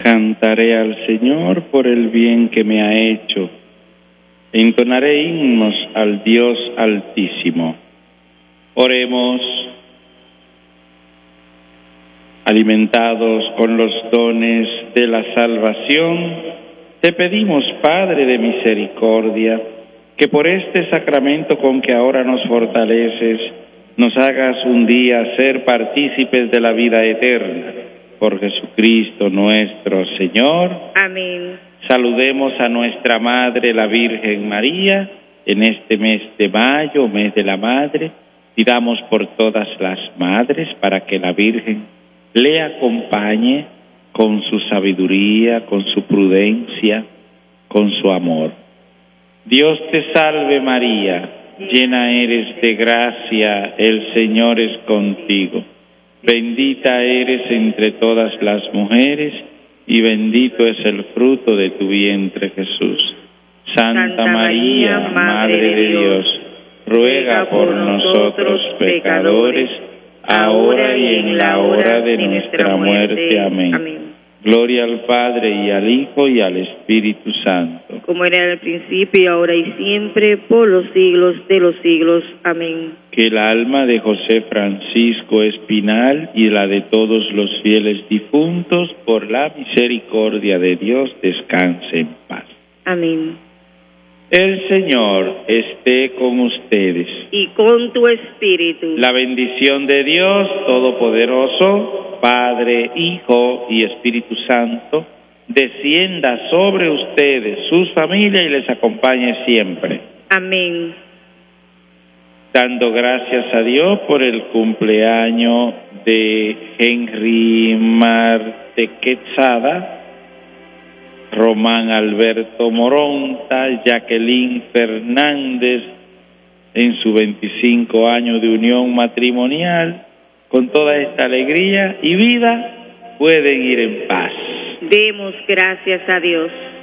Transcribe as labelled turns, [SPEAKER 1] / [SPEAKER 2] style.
[SPEAKER 1] Cantaré al Señor por el bien que me ha hecho. Entonaré himnos al Dios Altísimo. Oremos. Alimentados con los dones de la salvación, te pedimos, Padre de misericordia, que por este sacramento con que ahora nos fortaleces, nos hagas un día ser partícipes de la vida eterna. Por Jesucristo nuestro Señor.
[SPEAKER 2] Amén.
[SPEAKER 1] Saludemos a nuestra Madre, la Virgen María, en este mes de mayo, mes de la Madre. Pidamos por todas las madres para que la Virgen le acompañe con su sabiduría, con su prudencia, con su amor. Dios te salve María, llena eres de gracia, el Señor es contigo. Bendita eres entre todas las mujeres, y bendito es el fruto de tu vientre, Jesús. Santa María, Madre de Dios, ruega por nosotros pecadores, ahora y en la hora de nuestra muerte. Amén. Gloria al Padre, y al Hijo, y al Espíritu Santo.
[SPEAKER 2] Como era en el principio, ahora y siempre, por los siglos de los siglos. Amén.
[SPEAKER 1] Que el alma de José Francisco Espinal y la de todos los fieles difuntos, por la misericordia de Dios, descanse en paz.
[SPEAKER 2] Amén.
[SPEAKER 1] El Señor esté con ustedes.
[SPEAKER 2] Y con tu espíritu.
[SPEAKER 1] La bendición de Dios Todopoderoso, Padre, Hijo y Espíritu Santo, descienda sobre ustedes, sus familias, y les acompañe siempre.
[SPEAKER 2] Amén.
[SPEAKER 1] Dando gracias a Dios por el cumpleaños de Henry Marte Quetzada, Román Alberto Moronta, Jacqueline Fernández, en su 25 años de unión matrimonial. Con toda esta alegría y vida, pueden ir en paz.
[SPEAKER 2] Demos gracias a Dios.